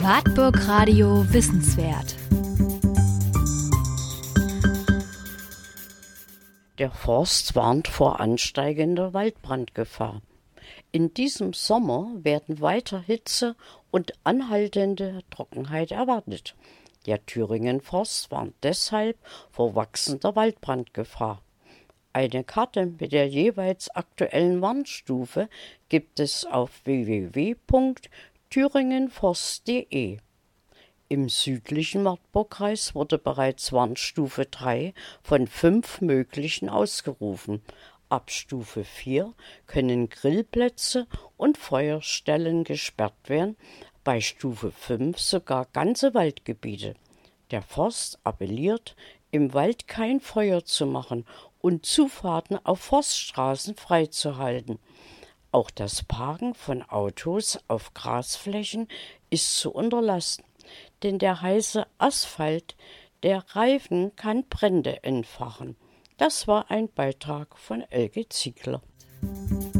Wartburg Radio Wissenswert. Der Forst warnt vor ansteigender Waldbrandgefahr. In diesem Sommer werden weiter Hitze und anhaltende Trockenheit erwartet. Der Thüringen Forst warnt deshalb vor wachsender Waldbrandgefahr. Eine Karte mit der jeweils aktuellen Warnstufe gibt es auf www.thüringenforst.de. Im südlichen Wartburgkreis wurde bereits Warnstufe 3 von 5 möglichen ausgerufen. Ab Stufe 4 können Grillplätze und Feuerstellen gesperrt werden, bei Stufe 5 sogar ganze Waldgebiete. Der Forst appelliert, im Wald kein Feuer zu machen und Zufahrten auf Forststraßen freizuhalten. Auch das Parken von Autos auf Grasflächen ist zu unterlassen, denn der heiße Asphalt der Reifen kann Brände entfachen. Das war ein Beitrag von Elke Ziegler.